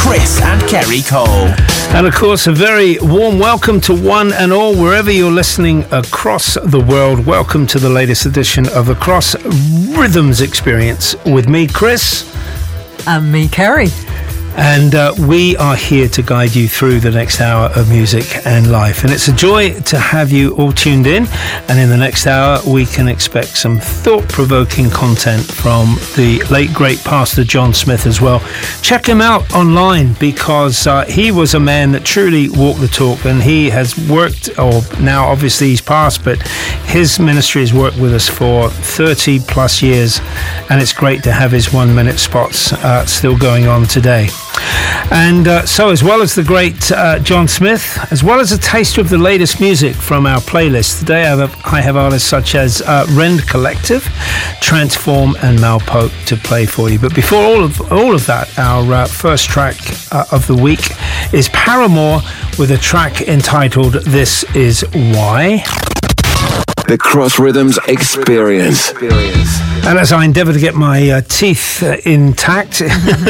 Chris and Kerry Cole. And of course, a very warm welcome to one and all, wherever you're listening across the world. Welcome to the latest edition of the Cross Rhythms Experience with me, Chris. And me, Kerry. And we are here to guide you through the next hour of music and life. And it's a joy to have you all tuned in. And in the next hour, we can expect some thought-provoking content from the late, great Pastor John Smith as well. Check him out online because he was a man that truly walked the talk. And he has worked, or now obviously he's passed, but his ministry has worked with us for 30 plus years. And it's great to have his 1 minute spots still going on today. And so as well as the great John Smith, as well as a taster of the latest music from our playlist, today I have artists such as Rend Collective, Transform and Malpoke to play for you. But before all of that, our first track of the week is Paramore with a track entitled This Is Why. The Cross Rhythms Experience. And as I endeavour to get my teeth intact,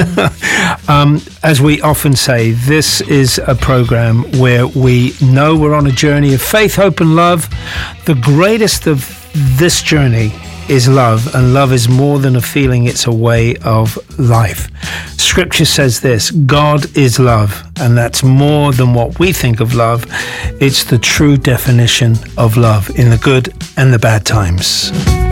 as we often say, this is a programme where we know we're on a journey of faith, hope and love. The greatest of this journey is love, and love is more than a feeling, it's a way of life. Scripture says this: God is love, and that's more than what we think of love. It's the true definition of love in the good and the bad times.